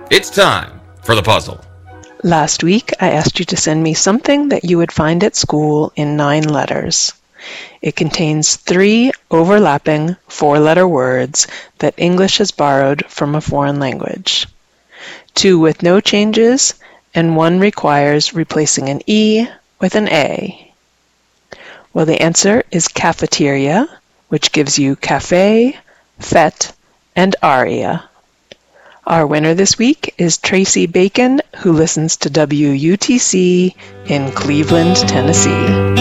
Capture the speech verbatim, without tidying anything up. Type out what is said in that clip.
It's time for the puzzle. Last week, I asked you to send me something that you would find at school in nine letters. It contains three overlapping four-letter words that English has borrowed from a foreign language. Two with no changes, and one requires replacing an E with an A. Well, the answer is cafeteria, which gives you cafe, fete, and aria. Our winner this week is Tracy Bacon, who listens to W U T C in Cleveland, Tennessee.